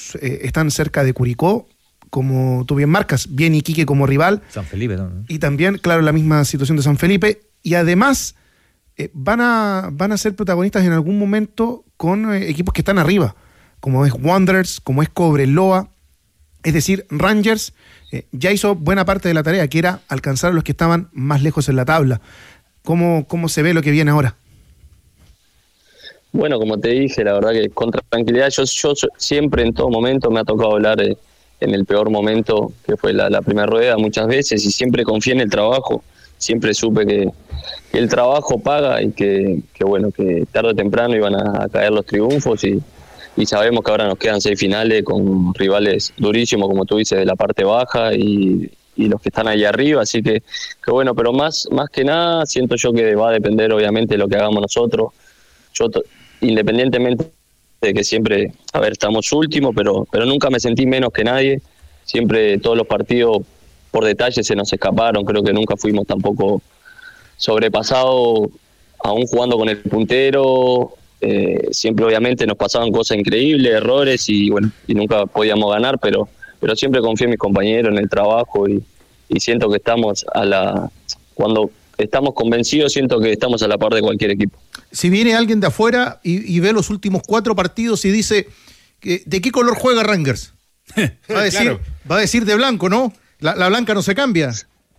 equipos están cerca de Curicó, como tú bien marcas, bien Iquique como rival. San Felipe también. Y también, claro, la misma situación de San Felipe. Y además van a ser protagonistas en algún momento con equipos que están arriba, como es Wanderers, como es Cobreloa. Es decir, Rangers ya hizo buena parte de la tarea, que era alcanzar a los que estaban más lejos en la tabla. ¿Cómo se ve lo que viene ahora? Bueno, como te dije, la verdad que con tranquilidad, yo siempre en todo momento me ha tocado hablar en el peor momento, que fue la primera rueda muchas veces, y siempre confié en el trabajo, siempre supe que el trabajo paga y que bueno, que tarde o temprano iban a caer los triunfos y sabemos que ahora nos quedan 6 finales con rivales durísimos, como tú dices, de la parte baja y los que están ahí arriba, así que bueno, pero más que nada siento yo que va a depender obviamente de lo que hagamos nosotros. Yo independientemente de que siempre, estamos últimos, pero nunca me sentí menos que nadie, siempre todos los partidos por detalle se nos escaparon, creo que nunca fuimos tampoco sobrepasados, aún jugando con el puntero, siempre obviamente nos pasaban cosas increíbles, errores y bueno, y nunca podíamos ganar, pero siempre confié en mis compañeros, en el trabajo y siento que estamos cuando estamos convencidos, siento que estamos a la par de cualquier equipo. Si viene alguien de afuera y ve los últimos 4 partidos y dice, ¿de qué color juega Rangers? Va a decir, claro. Va a decir de blanco, ¿no? La blanca no se cambia.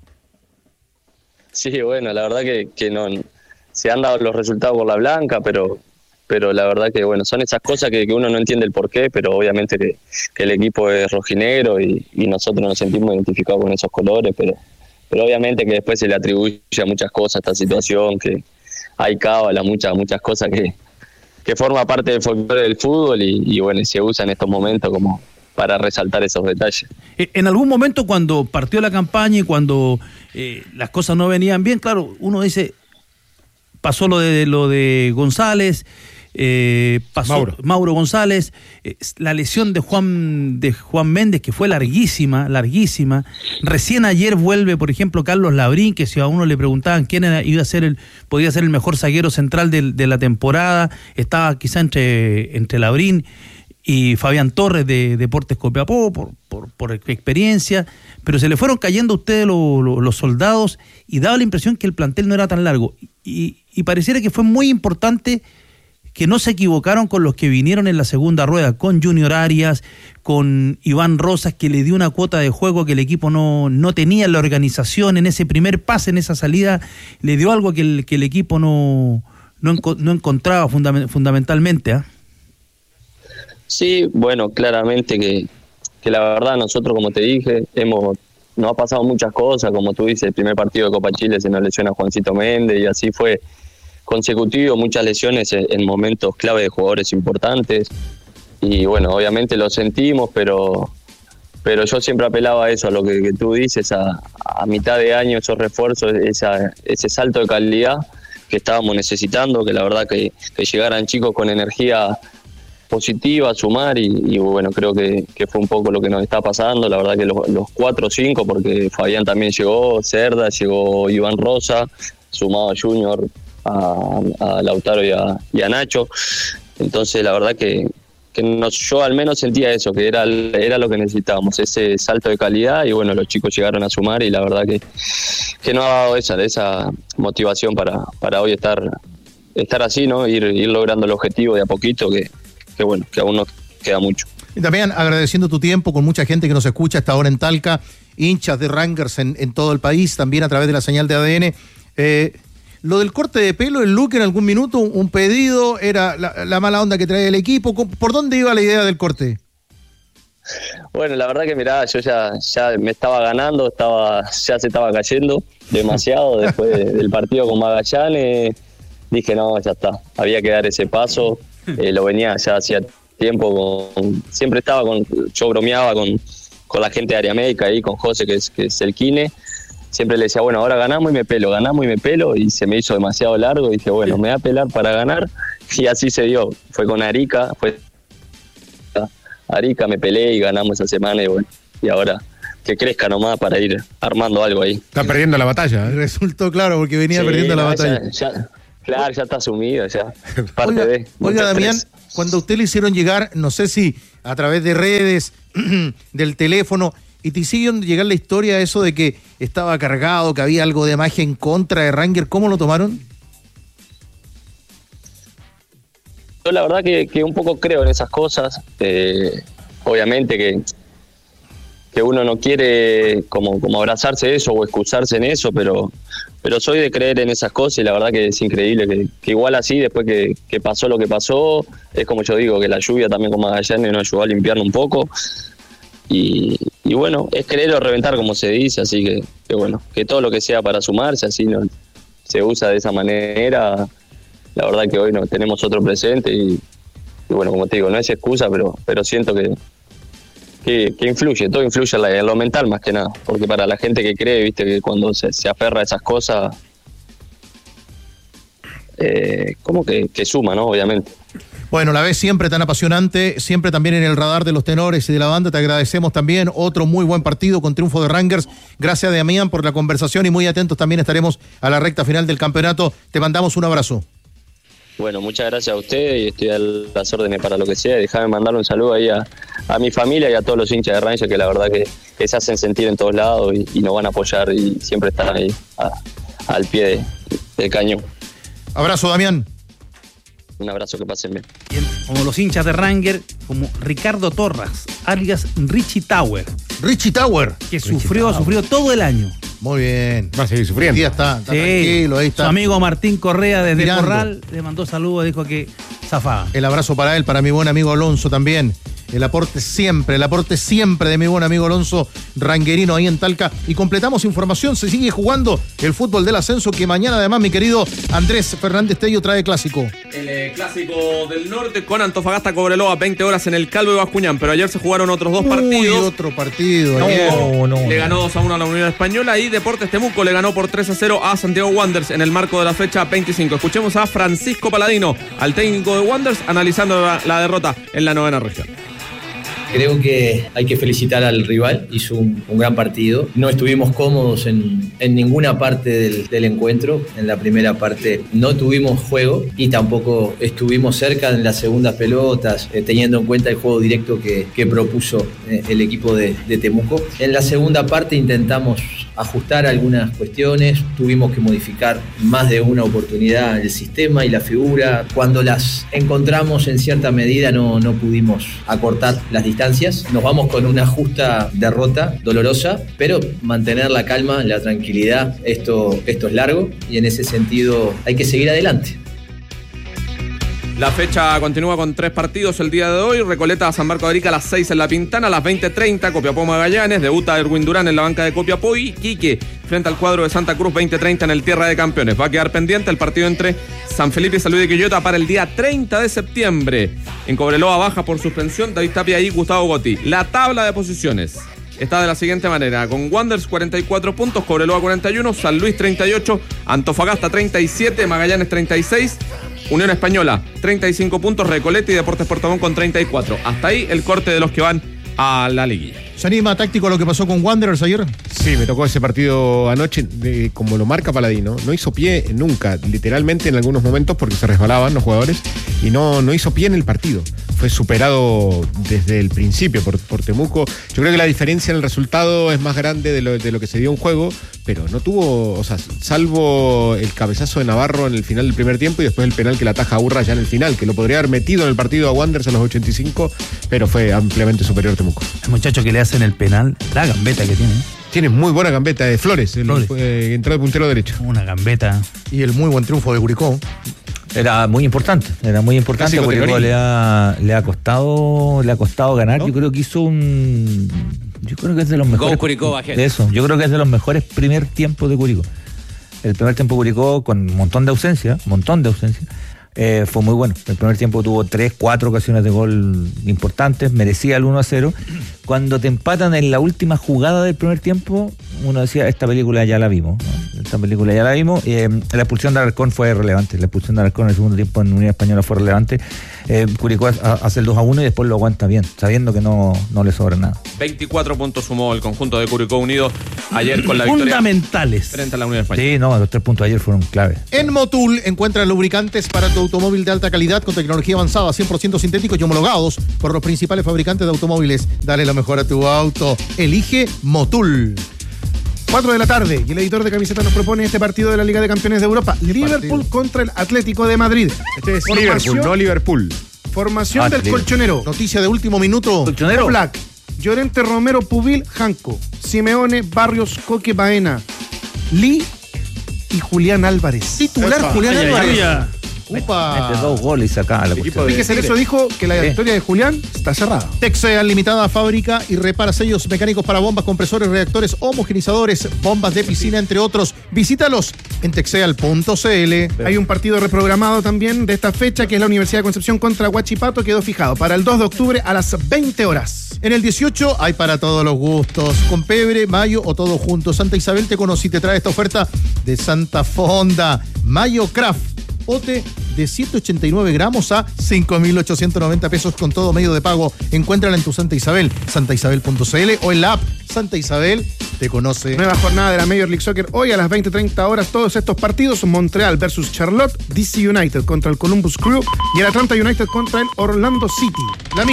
Sí, bueno, la verdad que no se han dado los resultados por la blanca, pero la verdad que bueno, son esas cosas que uno no entiende el porqué, pero obviamente que el equipo es rojinegro y nosotros nos sentimos identificados con esos colores, pero obviamente que después se le atribuye a muchas cosas a esta situación, que hay cábala, muchas cosas que forma parte del folclore del fútbol y bueno, se usa en estos momentos como para resaltar esos detalles. En algún momento cuando partió la campaña y cuando las cosas no venían bien, claro, uno dice, pasó lo de González, pasó Mauro González, la lesión de Juan Méndez, que fue larguísima. Recién ayer vuelve, por ejemplo, Carlos Labrín, que si a uno le preguntaban quién podía ser el mejor zaguero central de la temporada, estaba quizá entre Labrín y Fabián Torres de Deportes Copiapó por experiencia, pero se le fueron cayendo a ustedes los soldados y daba la impresión que el plantel no era tan largo y pareciera que fue muy importante que no se equivocaron con los que vinieron en la segunda rueda, con Junior Arias, con Iván Rosas, que le dio una cuota de juego que el equipo no tenía en la organización, en ese primer pase, en esa salida, le dio algo que el equipo no encontraba fundamentalmente, ¿eh? Sí, bueno, claramente que la verdad nosotros, como te dije, nos ha pasado muchas cosas, como tú dices, el primer partido de Copa Chile se nos lesiona Juancito Méndez y así fue consecutivo, muchas lesiones en momentos clave de jugadores importantes y bueno, obviamente lo sentimos, pero yo siempre apelaba a eso, a lo que tú dices, a mitad de año esos refuerzos, ese salto de calidad que estábamos necesitando, que la verdad que llegaran chicos con energía positiva a sumar y bueno, creo que fue un poco lo que nos está pasando, la verdad que los 4 o 5, porque Fabián también llegó, Cerda, llegó Iván Rosa, sumado a Junior, a Lautaro y a Nacho, entonces la verdad que yo al menos sentía eso, que era lo que necesitábamos, ese salto de calidad y bueno, los chicos llegaron a sumar y la verdad que nos ha dado esa motivación para hoy estar así, ¿no? Ir logrando el objetivo de a poquito, que bueno, que aún nos queda mucho. Y también agradeciendo tu tiempo con mucha gente que nos escucha hasta ahora en Talca, hinchas de Rangers en todo el país, también a través de la señal de ADN. Lo del corte de pelo, el look en algún minuto, un pedido, era la mala onda que trae el equipo. ¿Por dónde iba la idea del corte? Bueno, la verdad que mirá, yo ya me estaba ganando, ya se estaba cayendo demasiado después del partido con Magallanes. Dije, no, ya está, había que dar ese paso. Lo venía ya hacía tiempo, siempre estaba yo bromeaba con la gente de Área Médica ahí, con José, que es el Kine. Siempre le decía, bueno, ahora ganamos y me pelo, y se me hizo demasiado largo, y dije, bueno, me voy a pelar para ganar, y así se dio. Fue con Arica, me pelé y ganamos esa semana, y bueno, y ahora que crezca nomás para ir armando algo ahí. Está perdiendo la batalla, ¿eh? Resultó claro, porque venía perdiendo la batalla. Claro, ya está asumido, ya. Parte oiga, Damián, cuando a usted le hicieron llegar, no sé si a través de redes, del teléfono, y te hicieron llegar la historia eso de que estaba cargado, que había algo de magia en contra de Ranger, ¿cómo lo tomaron? Yo la verdad que un poco creo en esas cosas. Obviamente que uno no quiere como abrazarse de eso o excusarse en eso, pero soy de creer en esas cosas y la verdad que es increíble que igual así, después que pasó lo que pasó, es como yo digo, que la lluvia también con Magallanes nos ayudó a limpiarnos un poco y bueno, es creer o reventar como se dice, así que bueno, que todo lo que sea para sumarse, así no se usa de esa manera, la verdad que hoy no tenemos otro presente y bueno, como te digo, no es excusa, pero siento que influye, todo influye en lo mental más que nada, porque para la gente que cree, viste, que cuando se aferra a esas cosas, como que suma, ¿no? Obviamente. Bueno, la vez siempre tan apasionante, siempre también en el radar de los tenores y de la banda, te agradecemos también, otro muy buen partido con triunfo de Rangers, gracias Damián por la conversación y muy atentos también estaremos a la recta final del campeonato, te mandamos un abrazo. Bueno, muchas gracias a usted y estoy a las órdenes para lo que sea. Déjame mandarle un saludo ahí a mi familia y a todos los hinchas de Rangers que la verdad que se hacen sentir en todos lados y nos van a apoyar y siempre están ahí al pie del cañón. Abrazo, Damián. Un abrazo, que pasen bien. Como los hinchas de Ranger, como Ricardo Torras, alias Richie Tower. Richie Tower. Que sufrió todo el año. Muy bien. Va a seguir sufriendo. Sí, está tranquilo, ahí está. Su amigo Martín Correa desde Mirando. Corral le mandó saludos, dijo que zafaba. El abrazo para él, para mi buen amigo Alonso también. El aporte siempre de mi buen amigo Alonso Ranguerino ahí en Talca. Y completamos información, se sigue jugando el fútbol del ascenso que mañana además mi querido Andrés Fernández Tello trae clásico. El clásico del norte con Antofagasta Cobreloa, 20 horas en el Calvo de Bascuñán, pero ayer se jugaron otros dos partidos. Otro partido. Le ganó 2-1 a la Unión Española y Deportes Temuco le ganó por 3-0 a Santiago Wanderers en el marco de la fecha 25. Escuchemos a Francisco Paladino, al técnico de Wanderers, analizando la derrota en la 9ª región. Creo que hay que felicitar al rival, hizo un gran partido. No estuvimos cómodos en ninguna parte del encuentro. En la primera parte no tuvimos juego y tampoco estuvimos cerca en las segundas pelotas, teniendo en cuenta el juego directo que propuso el equipo de Temuco. En la segunda parte intentamos ajustar algunas cuestiones, tuvimos que modificar más de una oportunidad el sistema y la figura. Cuando las encontramos en cierta medida no pudimos acortar las distancias. Nos vamos con una justa derrota dolorosa, pero mantener la calma, la tranquilidad, esto es largo y en ese sentido hay que seguir adelante. La fecha continúa con 3 partidos el día de hoy. Recoleta a San Marco de Arica a las 6 en La Pintana, a las 20:30 Copiapó Magallanes, debuta Erwin Durán en la banca de Copiapó y Quique frente al cuadro de Santa Cruz 20:30 en el Tierra de Campeones. Va a quedar pendiente el partido entre San Felipe y San Luis de Quillota para el día 30 de septiembre. En Cobreloa baja por suspensión David Tapia y Gustavo Gotti. La tabla de posiciones está de la siguiente manera, con Wanderers 44 puntos, Cobreloa 41, San Luis 38, Antofagasta 37, Magallanes 36, Unión Española 35 puntos, Recoleta y Deportes Puerto Montt con 34. Hasta ahí el corte de los que van a la liguilla. ¿Se anima táctico a lo que pasó con Wanderers ayer? Sí, me tocó ese partido anoche, como lo marca Paladino, no hizo pie nunca, literalmente en algunos momentos porque se resbalaban los jugadores y no hizo pie en el partido. Fue superado desde el principio por Temuco. Yo creo que la diferencia en el resultado es más grande de lo que se dio en juego, pero no tuvo, o sea, salvo el cabezazo de Navarro en el final del primer tiempo y después el penal que la ataja a Urra ya en el final, que lo podría haber metido en el partido a Wanderers a los 85, pero fue ampliamente superior Temuco. El muchacho que le hacen el penal, la gambeta que tiene. Tiene muy buena gambeta de Flores. Entró de puntero derecho. Una gambeta. Y el muy buen triunfo de Curicó. Era muy importante. Curicó le ha costado ganar. Yo creo que hizo yo creo que es de los mejores. Curicó, de eso. Yo creo que es de los mejores primer tiempos de Curicó. El primer tiempo de Curicó con un montón de ausencia. Fue muy bueno. El primer tiempo tuvo 3-4 ocasiones de gol importantes, merecía el 1-0. Cuando te empatan en la última jugada del primer tiempo, uno decía, esta película ya la vimos, ¿no? La expulsión de Alarcón fue relevante. La expulsión de Alarcón en el segundo tiempo en Unión Española fue relevante. Curicó hace el 2-1 y después lo aguanta bien, sabiendo que no le sobra nada. 24 puntos sumó el conjunto de Curicó Unido ayer con la victoria fundamentales frente a la Unión Española. Sí, no, los 3 puntos de ayer fueron clave. En Motul encuentras lubricantes para tu automóvil de alta calidad con tecnología avanzada, 100% sintéticos y homologados por los principales fabricantes de automóviles. Dale lo mejor a tu auto. Elige Motul. 4 de la tarde y el editor de camiseta nos propone este partido de la Liga de Campeones de Europa. Liverpool contra el Atlético de Madrid. Este es Liverpool, no Liverpool. Formación del Liverpool. colchonero. Noticia de último minuto. Colchonero. Black, Llorente, Romero, Pubil, Janco, Simeone, Barrios, Coque, Baena, Lee y Julián Álvarez. Titular Julián Ay, ay, Álvarez. ay, ay. Upa. Mete 2 goles y saca la cuestión. Enrique Cerezo dijo que la historia de Julián está cerrada. Texeal Limitada fabrica y repara sellos mecánicos para bombas, compresores, reactores, homogenizadores, bombas de piscina, entre otros. Visítalos en texeal.cl. Hay un partido reprogramado también de esta fecha, que es la Universidad de Concepción contra Huachipato. Quedó fijado para el 2 de octubre a las 20 horas. En el 18 hay para todos los gustos, con pebre, mayo o todo junto. Santa Isabel te conoce y te trae esta oferta de Santa Fonda. Mayo Craft, pote de 189 gramos a 5.890 pesos con todo medio de pago. Encuéntrala en tu Santa Isabel, santaisabel.cl o en la app Santa Isabel te conoce. Nueva jornada de la Major League Soccer hoy a las 20:30 horas. Todos estos partidos: Montreal versus Charlotte, DC United contra el Columbus Crew y el Atlanta United contra el Orlando City.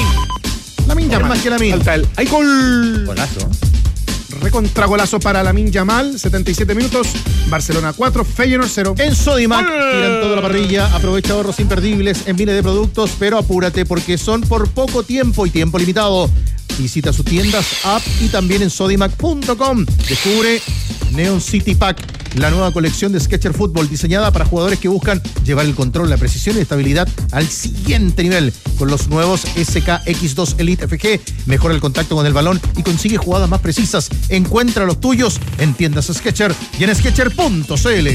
Lamin Yamal. Más que la Falta el. ¡Hay gol! Golazo. Recontragolazo para Lamin Yamal, 77 minutos. Barcelona 4, Feyenoord 0. En Sodimac tiran toda la parrilla, aprovecha ahorros imperdibles en miles de productos, pero apúrate porque son por poco tiempo y tiempo limitado. Visita sus tiendas, app y también en sodimac.com. Descubre Neon City Pack, la nueva colección de Skechers Fútbol diseñada para jugadores que buscan llevar el control, la precisión y la estabilidad al siguiente nivel. Con los nuevos SKX2 Elite FG, mejora el contacto con el balón y consigue jugadas más precisas. Encuentra los tuyos en tiendas Skechers y en skechers.cl.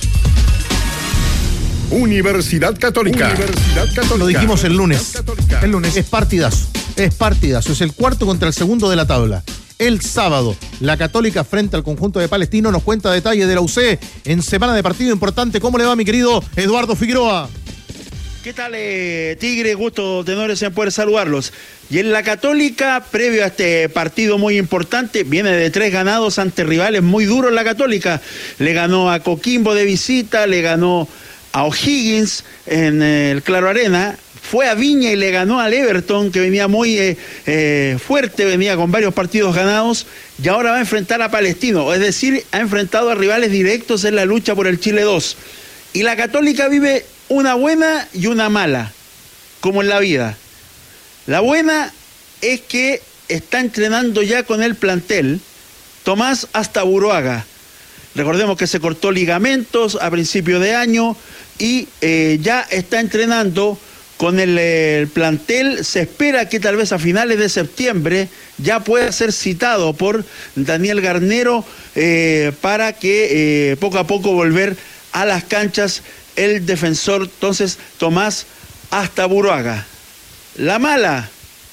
Universidad Católica. Universidad Católica. Lo dijimos el lunes. El lunes. Es partidazo. Es el cuarto contra el segundo de la tabla. El sábado, la Católica frente al conjunto de Palestino nos cuenta detalles de la UC en semana de partido importante. ¿Cómo le va, mi querido Eduardo Figueroa? ¿Qué tal, Tigre? Gusto, tenores en poder saludarlos. Y en la Católica, previo a este partido muy importante, viene de 3 ganados ante rivales muy duros la Católica. Le ganó a Coquimbo de visita, le ganó a O'Higgins en el Claro Arena, fue a Viña y le ganó al Everton, que venía muy fuerte, venía con varios partidos ganados, y ahora va a enfrentar a Palestino, es decir, ha enfrentado a rivales directos en la lucha por el Chile 2. Y la Católica vive una buena y una mala, como en la vida. La buena es que está entrenando ya con el plantel Tomás Astaburuaga. Recordemos que se cortó ligamentos a principio de año y ya está entrenando con el plantel. Se espera que tal vez a finales de septiembre ya pueda ser citado por Daniel Garnero para que poco a poco volver a las canchas el defensor, entonces, Tomás Astaburuaga. La mala,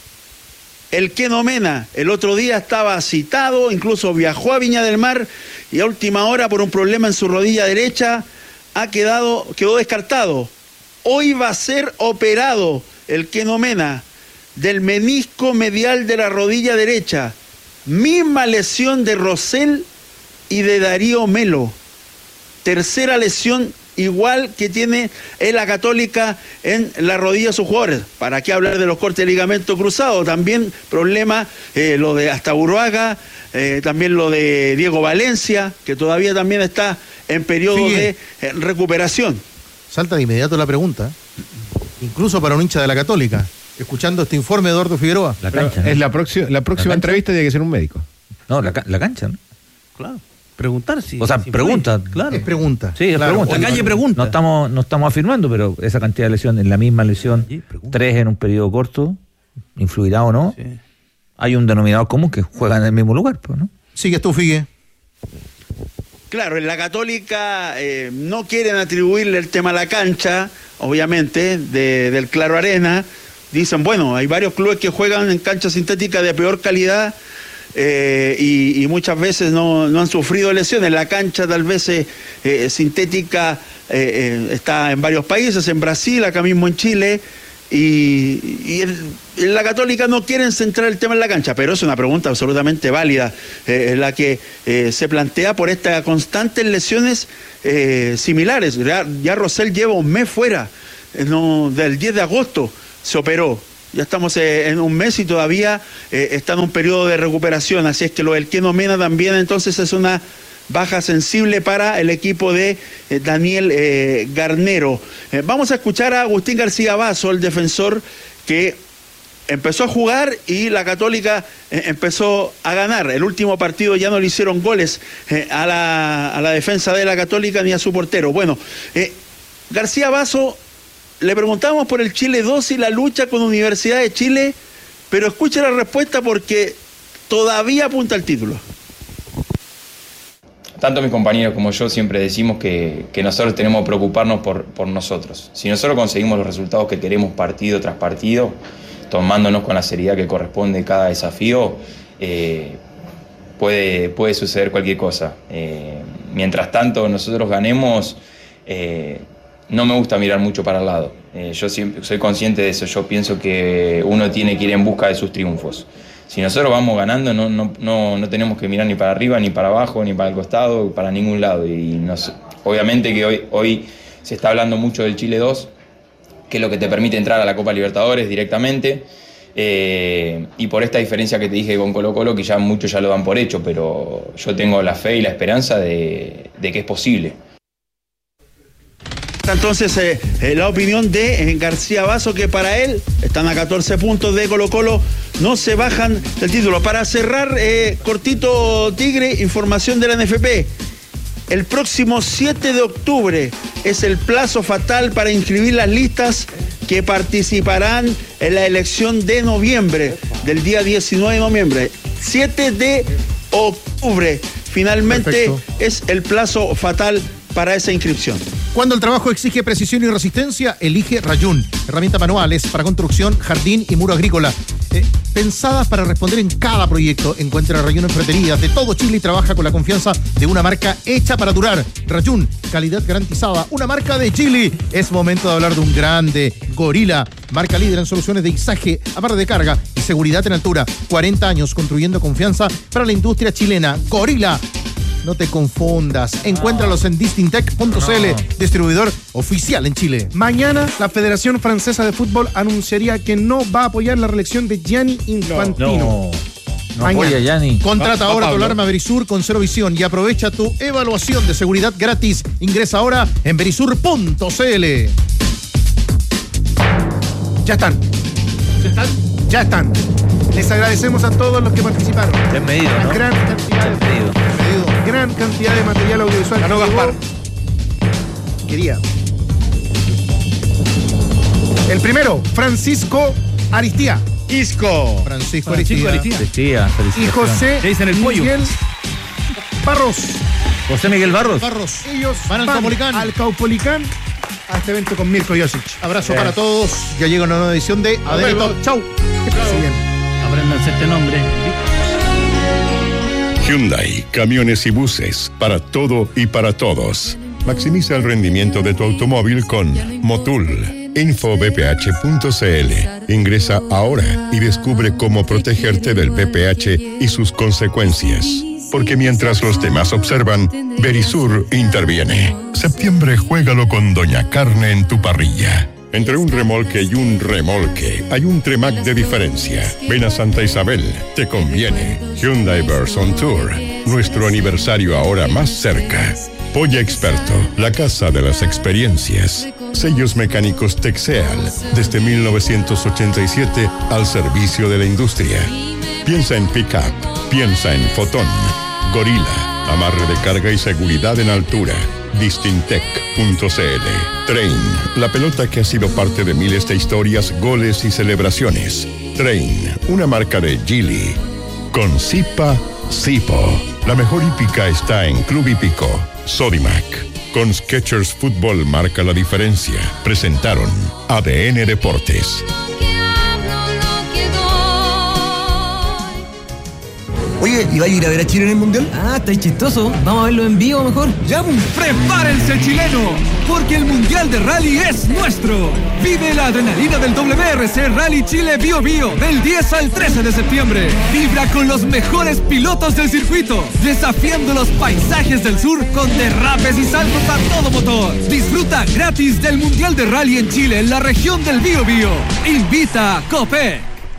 el Keno Mena, el otro día estaba citado, incluso viajó a Viña del Mar y a última hora por un problema en su rodilla derecha quedó descartado. Hoy va a ser operado el Keno Mena del menisco medial de la rodilla derecha. Misma lesión de Rosell y de Darío Melo. Tercera lesión igual que tiene en la Católica en la rodilla de sus jugadores. ¿Para qué hablar de los cortes de ligamento cruzado? También problema lo de Astaburuaga, también lo de Diego Valencia, que todavía también está en periodo de recuperación. Salta de inmediato la pregunta, incluso para un hincha de la Católica, escuchando este informe de Eduardo Figueroa. La cancha, ¿no? Es la próxima entrevista tiene que ser un médico. No, la cancha, ¿no? Claro. Preguntar si. O sea, pregunta. Claro. Es pregunta. Sí, es claro. pregunta. La calle pregunta. No estamos afirmando, pero esa cantidad de lesiones, la misma lesión, 3 en un periodo corto, ¿influirá o no? Sí. Hay un denominador común que juegan en el mismo lugar, pues, ¿no? Sigues tú, Figue. Claro, en la Católica no quieren atribuirle el tema a la cancha, obviamente, del Claro Arena. Dicen, bueno, hay varios clubes que juegan en canchas sintéticas de peor calidad y muchas veces no han sufrido lesiones. La cancha tal vez sintética está en varios países, en Brasil, acá mismo en Chile, y en la Católica no quieren centrar el tema en la cancha, pero es una pregunta absolutamente válida, la que se plantea por estas constantes lesiones similares. Ya Rosell lleva un mes fuera, del 10 de agosto se operó. Ya estamos en un mes y todavía está en un periodo de recuperación, así es que lo del Keno Mena también entonces es una baja sensible para el equipo de Daniel Garnero. Vamos a escuchar a Agustín García Basso, el defensor que empezó a jugar y la Católica empezó a ganar. El último partido ya no le hicieron goles a la defensa de la Católica ni a su portero. Bueno, García Basso, le preguntamos por el Chile 2 y la lucha con Universidad de Chile, pero escuche la respuesta porque todavía apunta al título. Tanto mis compañeros como yo siempre decimos que nosotros tenemos que preocuparnos por nosotros. Si nosotros conseguimos los resultados que queremos partido tras partido, tomándonos con la seriedad que corresponde cada desafío, puede suceder cualquier cosa. Mientras tanto nosotros ganemos, no me gusta mirar mucho para el lado. Yo siempre soy consciente de eso. Yo pienso que uno tiene que ir en busca de sus triunfos. Si nosotros vamos ganando, no tenemos que mirar ni para arriba, ni para abajo, ni para el costado, para ningún lado. Y obviamente que hoy se está hablando mucho del Chile 2, que es lo que te permite entrar a la Copa Libertadores directamente. Y por esta diferencia que te dije con Colo-Colo, que ya muchos ya lo dan por hecho, pero yo tengo la fe y la esperanza de que es posible. Entonces, la opinión de García Basso, que para él están a 14 puntos de Colo-Colo, no se bajan del título. Para cerrar, cortito Tigre, información de la NFP. El próximo 7 de octubre es el plazo fatal para inscribir las listas que participarán en la elección de noviembre, del día 19 de noviembre. 7 de octubre, finalmente. Perfecto. Es el plazo fatal para esa inscripción. Cuando el trabajo exige precisión y resistencia, elige Rayún. Herramientas manuales para construcción, jardín y muro agrícola. Pensadas para responder en cada proyecto. Encuentra Rayún en ferreterías de todo Chile y trabaja con la confianza de una marca hecha para durar. Rayún, calidad garantizada, una marca de Chile. Es momento de hablar de un grande, Gorila, marca líder en soluciones de izaje, amarre de carga y seguridad en altura. 40 años construyendo confianza para la industria chilena. Gorila. No te confundas. Encuéntralos en distintec.cl, distribuidor oficial en Chile. Mañana la Federación Francesa de Fútbol anunciaría que no va a apoyar la reelección de Gianni Infantino. No apoya Gianni. Contrata ahora tu alarma Verisur con Cero Visión y aprovecha tu evaluación de seguridad gratis. Ingresa ahora en verisur.cl. Ya están. Ya están. Les agradecemos a todos los que participaron. Desmedido, ¿no? Gran cantidad de material audiovisual. Ganó Gaspar. Quería. El primero, Francisco Aristía. Francisco Aristía. Y José Miguel Barros. José Miguel Barros. Ellos van al Caupolicán a este evento con Mirko Josic. Abrazo para todos. Ya llega una nueva edición de ADN Top. Chau. Que pasen bien. Apréndanse este nombre. Hyundai, camiones y buses, para todo y para todos. Maximiza el rendimiento de tu automóvil con Motul. Infobph.cl. Ingresa ahora y descubre cómo protegerte del VPH y sus consecuencias. Porque mientras los demás observan, Verisur interviene. Septiembre, juégalo con Doña Carne en tu parrilla. Entre un remolque y un remolque, hay un Tremac de diferencia. Ven a Santa Isabel, te conviene. Hyundai Verson Tour, nuestro aniversario ahora más cerca. Polla Experto, la casa de las experiencias. Sellos mecánicos Texeal, desde 1987 al servicio de la industria. Piensa en Pickup, piensa en Fotón. Gorila, amarre de carga y seguridad en altura. Distintec.cl. Train, la pelota que ha sido parte de miles de historias, goles y celebraciones. Train, una marca de Geely. Con Zipa, Zipo. La mejor hípica está en Club Hípico. Sodimac. Con Skechers Fútbol marca la diferencia. Presentaron ADN Deportes. Oye, ¿y va a ir a ver a Chile en el Mundial? Ah, estáis chistoso. Vamos a verlo en vivo mejor. ¡Ya! ¡Prepárense, chilenos! Porque el Mundial de Rally es nuestro. Vive la adrenalina del WRC Rally Chile Bio Bio del 10 al 13 de septiembre. Vibra con los mejores pilotos del circuito, desafiando los paisajes del sur con derrapes y saltos a todo motor. Disfruta gratis del Mundial de Rally en Chile, en la región del Bio Bio. Invita a Copec.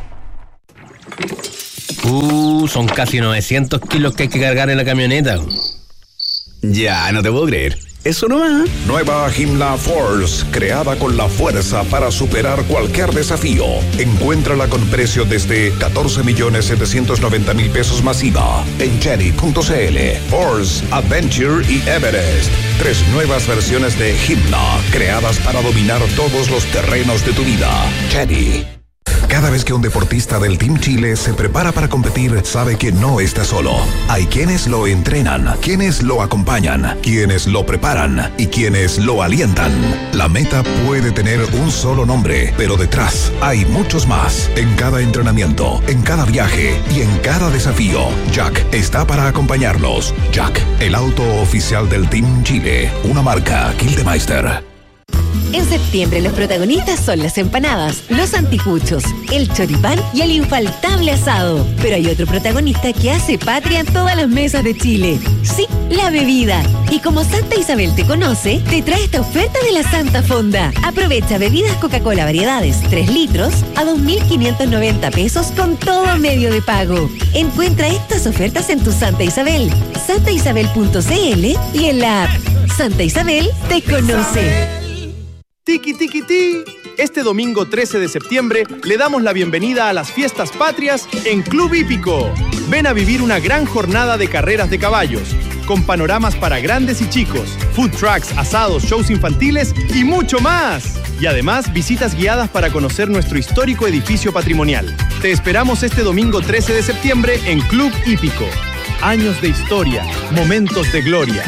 Son casi 900 kilos que hay que cargar en la camioneta. Ya, no te puedo creer. Eso nomás. Nueva Himla Force, creada con la fuerza para superar cualquier desafío. Encuéntrala con precio desde 14.790.000 pesos masiva en Chery.cl. Force, Adventure y Everest. 3 nuevas versiones de Himla, creadas para dominar todos los terrenos de tu vida. Chery. Cada vez que un deportista del Team Chile se prepara para competir, sabe que no está solo. Hay quienes lo entrenan, quienes lo acompañan, quienes lo preparan y quienes lo alientan. La meta puede tener un solo nombre, pero detrás hay muchos más. En cada entrenamiento, en cada viaje y en cada desafío, Jack está para acompañarlos. Jack, el auto oficial del Team Chile, una marca Gildemeister. En septiembre los protagonistas son las empanadas, los anticuchos, el choripán y el infaltable asado. Pero hay otro protagonista que hace patria en todas las mesas de Chile. Sí, la bebida. Y como Santa Isabel te conoce, te trae esta oferta de la Santa Fonda. Aprovecha bebidas Coca-Cola variedades 3 litros a 2.590 pesos con todo medio de pago. Encuentra estas ofertas en tu Santa Isabel, santaisabel.cl y en la app. Santa Isabel te conoce. Tiki Tiki Ti. Este domingo 13 de septiembre le damos la bienvenida a las fiestas patrias en Club Hípico. Ven a vivir una gran jornada de carreras de caballos, con panoramas para grandes y chicos, food trucks, asados, shows infantiles y mucho más. Y además visitas guiadas para conocer nuestro histórico edificio patrimonial. Te esperamos este domingo 13 de septiembre en Club Hípico. Años de historia, momentos de gloria.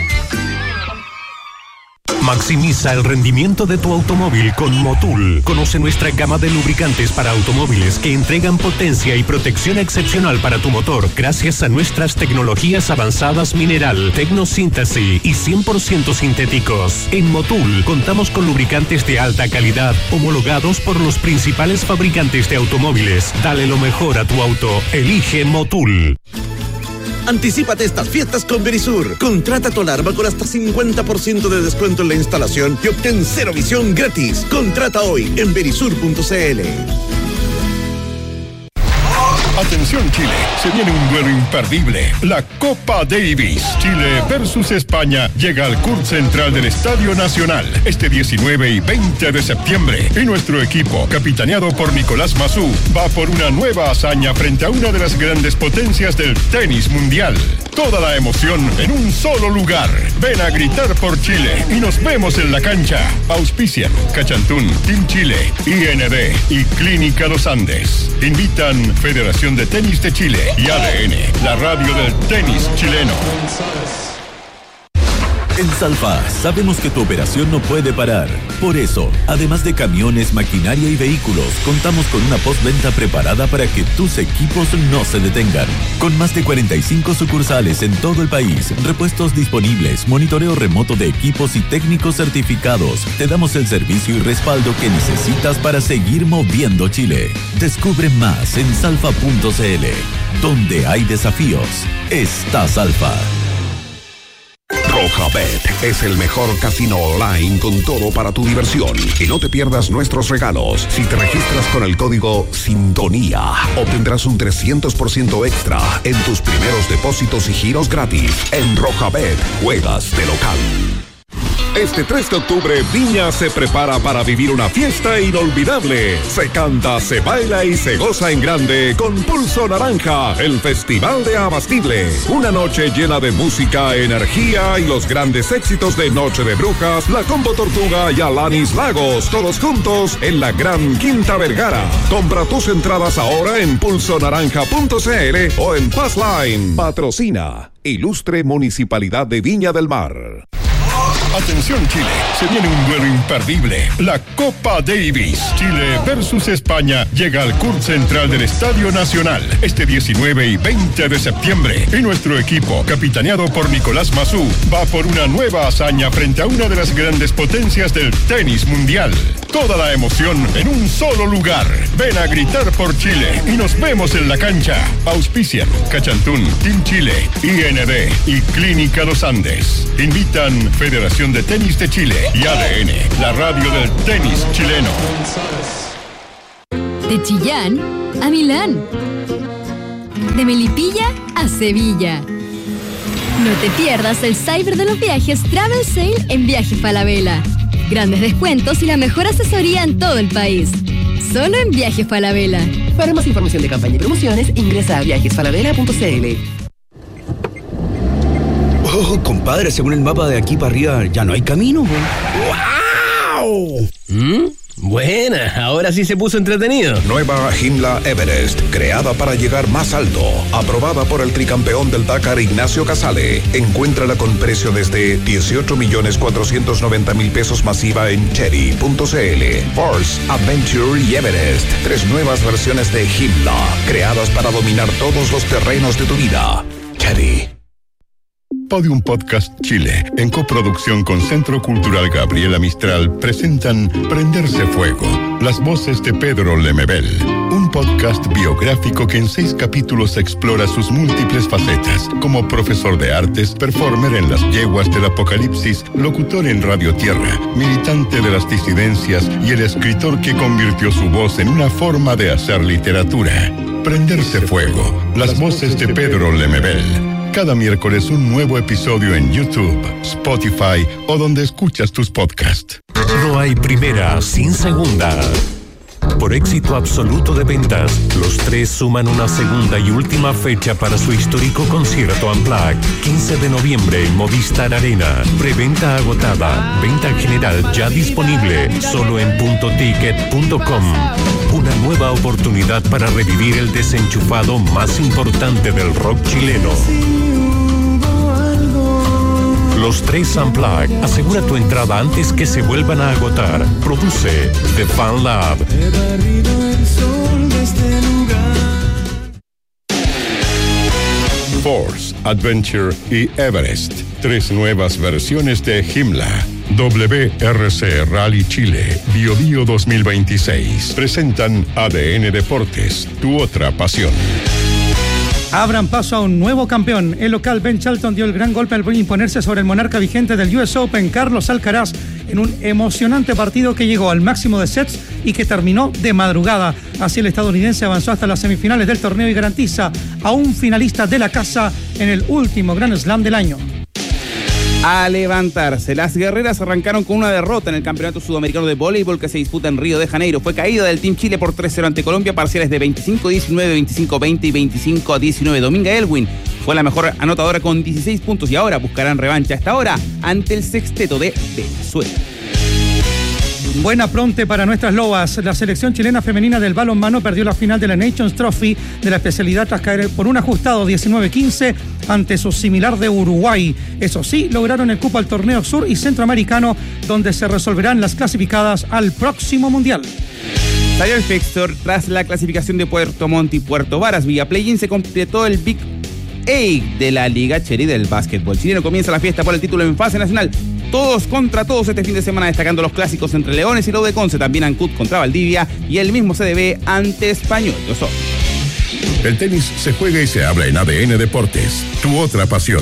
Maximiza el rendimiento de tu automóvil con Motul. Conoce nuestra gama de lubricantes para automóviles que entregan potencia y protección excepcional para tu motor gracias a nuestras tecnologías avanzadas mineral, tecnosíntesis y 100% sintéticos. En Motul contamos con lubricantes de alta calidad homologados por los principales fabricantes de automóviles. Dale lo mejor a tu auto. Elige Motul. Anticípate estas fiestas con Verisur. Contrata tu alarma con hasta 50% de descuento en la instalación y obtén cero visión gratis. Contrata hoy en verisur.cl. Atención Chile, se viene un duelo imperdible, la Copa Davis. Chile versus España llega al CURT central del Estadio Nacional este 19 y 20 de septiembre. Y nuestro equipo, capitaneado por Nicolás Massú, va por una nueva hazaña frente a una de las grandes potencias del tenis mundial. Toda la emoción en un solo lugar. Ven a gritar por Chile y nos vemos en la cancha. Auspician Cachantún, Team Chile, IND y Clínica Los Andes. Invitan Federación de Tenis de Chile y ADN, la radio del tenis chileno. En Salfa sabemos que tu operación no puede parar. Por eso, además de camiones, maquinaria y vehículos, contamos con una postventa preparada para que tus equipos no se detengan. Con más de 45 sucursales en todo el país, repuestos disponibles, monitoreo remoto de equipos y técnicos certificados, te damos el servicio y respaldo que necesitas para seguir moviendo Chile. Descubre más en salfa.cl. Donde hay desafíos, está Salfa. Rojabet es el mejor casino online con todo para tu diversión. Y no te pierdas nuestros regalos. Si te registras con el código SINTONÍA, obtendrás un 300% extra en tus primeros depósitos y giros gratis. En Rojabet, juegas de local. Este 3 de octubre, Viña se prepara para vivir una fiesta inolvidable. Se canta, se baila y se goza en grande con Pulso Naranja, el Festival de Abastible. Una noche llena de música, energía y los grandes éxitos de Noche de Brujas, La Combo Tortuga y Alanis Lagos, todos juntos en la Gran Quinta Vergara. Compra tus entradas ahora en pulsonaranja.cl o en Passline. Patrocina Ilustre Municipalidad de Viña del Mar. Atención Chile, se viene un duelo imperdible, la Copa Davis. Chile versus España llega al CURT central del Estadio Nacional este 19 y 20 de septiembre. Y nuestro equipo, capitaneado por Nicolás Massú, va por una nueva hazaña frente a una de las grandes potencias del tenis mundial. Toda la emoción en un solo lugar. Ven a gritar por Chile y nos vemos en la cancha. Auspician Cachantún, Team Chile, IND y Clínica Los Andes. Invitan Federación de Tenis de Chile y ADN, la radio del tenis chileno. De Chillán a Milán. De Melipilla a Sevilla. No te pierdas el Cyber de los Viajes Travel Sale en Viaje Falabella. Grandes descuentos y la mejor asesoría en todo el país. Solo en Viaje Falabella. Para más información de campaña y promociones, ingresa a viajesfalabella.cl. Oh, compadre, según el mapa de aquí para arriba, ya no hay camino. ¡Wow! Buena, ahora sí se puso entretenido. Nueva Himla Everest, creada para llegar más alto. Aprobada por el tricampeón del Dakar, Ignacio Casale. Encuéntrala con precio desde 18.490.000 pesos masiva en cherry.cl. Force, Adventure y Everest. 3 nuevas versiones de Himla, creadas para dominar todos los terrenos de tu vida. Cherry. Podium Podcast Chile, en coproducción con Centro Cultural Gabriela Mistral, presentan Prenderse Fuego, las voces de Pedro Lemebel, un podcast biográfico que en 6 capítulos explora sus múltiples facetas, como profesor de artes, performer en las yeguas del apocalipsis, locutor en Radio Tierra, militante de las disidencias y el escritor que convirtió su voz en una forma de hacer literatura. Prenderse Fuego, las voces de Pedro Lemebel. Cada miércoles un nuevo episodio en YouTube, Spotify o donde escuchas tus podcasts. No hay primera sin segunda. Por éxito absoluto de ventas, los 3 suman una segunda y última fecha para su histórico concierto Unplugged. 15 de noviembre en Movistar Arena. Preventa agotada. Venta general ya disponible. Solo en puntoticket.com. Una nueva oportunidad para revivir el desenchufado más importante del rock chileno. Los 3 Unplugged. Asegura tu entrada antes que se vuelvan a agotar. Produce The Fan Lab. Force, Adventure y Everest. 3 nuevas versiones de Himla. WRC Rally Chile Bio Bio 2026. Presentan ADN Deportes, tu otra pasión. Abran paso a un nuevo campeón. El local Ben Shelton dio el gran golpe al imponerse sobre el monarca vigente del US Open, Carlos Alcaraz, en un emocionante partido que llegó al máximo de sets y que terminó de madrugada. Así el estadounidense avanzó hasta las semifinales del torneo y garantiza a un finalista de la casa en el último Grand Slam del año. A levantarse. Las guerreras arrancaron con una derrota en el Campeonato Sudamericano de Voleibol que se disputa en Río de Janeiro. Fue caída del Team Chile por 3-0 ante Colombia, parciales de 25-19, 25-20 y 25-19. Dominga Elwin fue la mejor anotadora con 16 puntos y ahora buscarán revancha hasta ahora ante el sexteto de Venezuela. Buena pronte para nuestras lobas. La selección chilena femenina del balonmano perdió la final de la Nations Trophy de la especialidad tras caer por un ajustado 19-15 ante su similar de Uruguay. Eso sí, lograron el cupo al torneo sur y centroamericano, donde se resolverán las clasificadas al próximo mundial. Salió el fixture tras la clasificación de Puerto Montt y Puerto Varas. Vía Play-in se completó el Big 8 de la Liga Cherry del básquetbol chileno. Comienza la fiesta por el título en fase nacional. Todos contra todos este fin de semana, destacando los clásicos entre Leones y Lo de Conce, también Ancud contra Valdivia y el mismo CDB ante Español. Yo soy. El tenis se juega y se habla en ADN Deportes, tu otra pasión.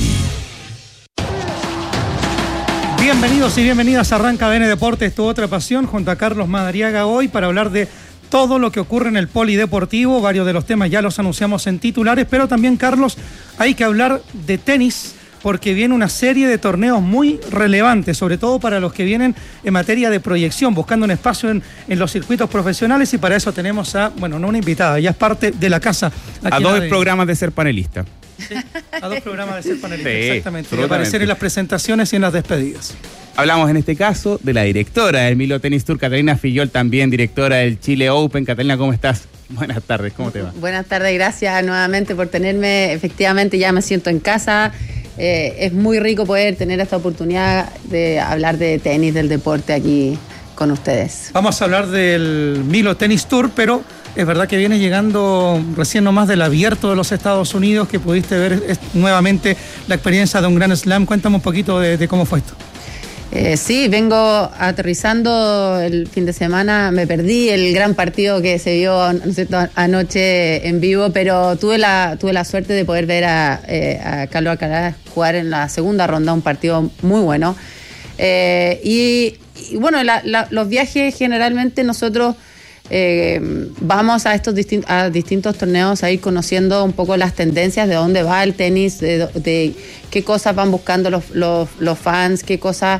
Bienvenidos y bienvenidas a Arranca ADN Deportes, tu otra pasión, junto a Carlos Madariaga hoy para hablar de todo lo que ocurre en el polideportivo. Varios de los temas ya los anunciamos en titulares, pero también, Carlos, hay que hablar de tenis, porque viene una serie de torneos muy relevantes, sobre todo para los que vienen en materia de proyección, buscando un espacio en los circuitos profesionales, y para eso tenemos a, bueno, no una invitada, ya es parte de la casa. A 2 programas de ser panelista. Sí, a 2 programas de ser panelista, sí, exactamente. Y aparecer en las presentaciones y en las despedidas. Hablamos en este caso de la directora del Milo Tennis Tour, Catalina Fillol, también directora del Chile Open. Catalina, ¿cómo estás? Buenas tardes, ¿cómo te va? Buenas tardes, gracias nuevamente por tenerme. Efectivamente, ya me siento en casa. es muy rico poder tener esta oportunidad de hablar de tenis, del deporte aquí con ustedes. Vamos a hablar del Milo Tennis Tour, pero es verdad que viene llegando recién nomás del Abierto de los Estados Unidos, que pudiste ver nuevamente la experiencia de un Grand Slam. Cuéntame un poquito de cómo fue esto. Sí, vengo aterrizando el fin de semana, me perdí el gran partido que se vio, ¿no es cierto?, anoche en vivo, pero tuve la suerte de poder ver a Carlos Alcaraz jugar en la segunda ronda, un partido muy bueno. Y bueno, los viajes generalmente nosotros vamos a estos distintos torneos a ir conociendo un poco las tendencias, de dónde va el tenis, de qué cosas van buscando los fans, qué cosas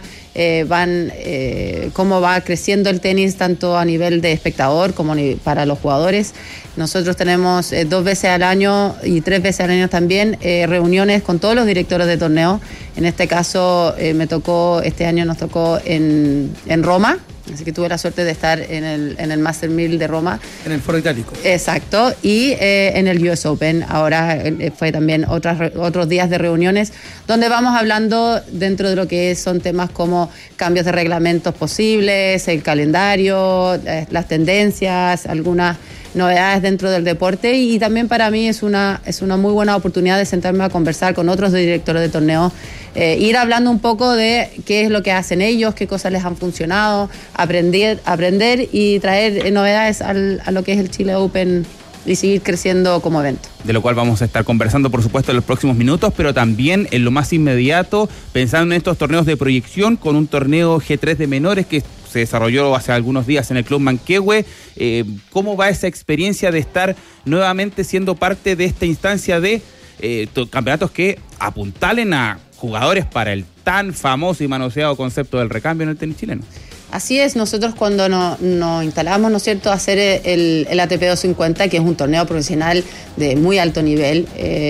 cómo va creciendo el tenis tanto a nivel de espectador como para los jugadores. Nosotros tenemos 2 veces al año y 3 veces al año también reuniones con todos los directores de torneo. En este caso este año nos tocó en Roma. Así que tuve la suerte de estar en el Master 1000 de Roma. En el Foro Itálico. Exacto. Y en el US Open. Ahora fue también otros días de reuniones donde vamos hablando dentro de lo que son temas como cambios de reglamentos posibles, el calendario, las tendencias, algunas novedades dentro del deporte, y también para mí es una muy buena oportunidad de sentarme a conversar con otros directores de torneo, ir hablando un poco de qué es lo que hacen ellos, qué cosas les han funcionado, aprender y traer novedades a lo que es el Chile Open y seguir creciendo como evento. De lo cual vamos a estar conversando, por supuesto, en los próximos minutos, pero también en lo más inmediato, pensando en estos torneos de proyección, con un torneo G3 de menores que se desarrolló hace algunos días en el Club Manquehue. ¿Cómo va esa experiencia de estar nuevamente siendo parte de esta instancia de campeonatos que apuntalen a jugadores para el tan famoso y manoseado concepto del recambio en el tenis chileno? Así es, nosotros cuando nos instalamos, ¿no es cierto?, a hacer el ATP 250, que es un torneo profesional de muy alto nivel,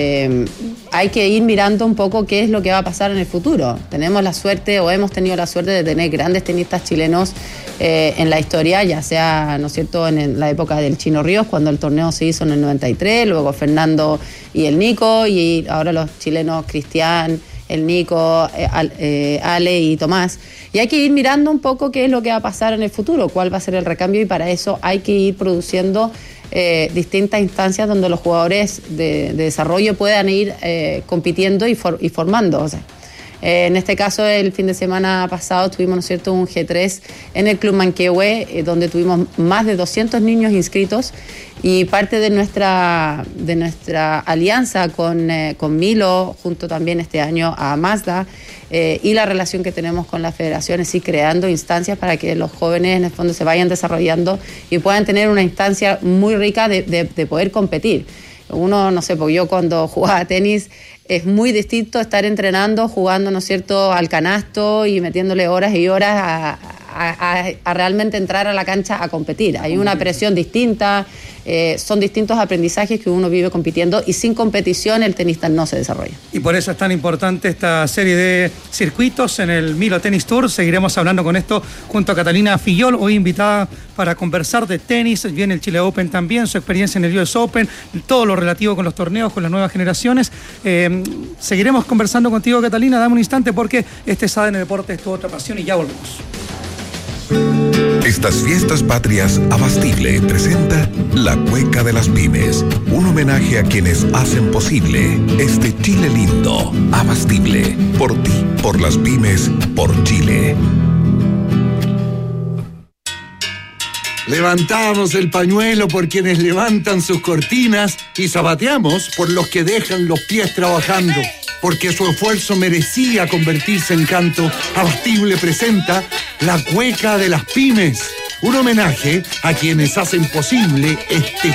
hay que ir mirando un poco qué es lo que va a pasar en el futuro. Tenemos la suerte, o hemos tenido la suerte, de tener grandes tenistas chilenos en la historia, ya sea, ¿no es cierto?, en la época del Chino Ríos, cuando el torneo se hizo en el 93, luego Fernando y el Nico, y ahora los chilenos Cristian, el Nico, Ale y Tomás. Y hay que ir mirando un poco qué es lo que va a pasar en el futuro, cuál va a ser el recambio, y para eso hay que ir produciendo distintas instancias donde los jugadores de desarrollo puedan ir compitiendo y formando. O sea, en este caso, el fin de semana pasado tuvimos, ¿no es cierto?, un G3 en el Club Manquehue, donde tuvimos más de 200 niños inscritos, y parte de nuestra alianza con Milo, junto también este año a Mazda, y la relación que tenemos con la federación, es ir creando instancias para que los jóvenes en el fondo se vayan desarrollando y puedan tener una instancia muy rica de poder competir. Uno, no sé, porque yo cuando jugaba tenis es muy distinto estar entrenando, jugando, ¿no es cierto?, al canasto y metiéndole horas y horas a realmente entrar a la cancha a competir. Hay una presión distinta, son distintos aprendizajes que uno vive compitiendo, y sin competición el tenista no se desarrolla. Y por eso es tan importante esta serie de circuitos en el Milo Tennis Tour. Seguiremos hablando con esto junto a Catalina Fillol, hoy invitada para conversar de tenis. Viene el Chile Open también, su experiencia en el US Open, todo lo relativo con los torneos, con las nuevas generaciones. Seguiremos conversando contigo, Catalina. Dame un instante, porque este es ADN Deportes, tu otra pasión, y ya volvemos. Estas fiestas patrias, Abastible presenta La Cueca de las Pymes, un homenaje a quienes hacen posible este Chile lindo. Abastible, por ti, por las pymes, por Chile. Levantamos el pañuelo por quienes levantan sus cortinas y zapateamos por los que dejan los pies trabajando. Porque su esfuerzo merecía convertirse en canto, Abastible presenta La Cueca de las Pymes, un homenaje a quienes hacen posible este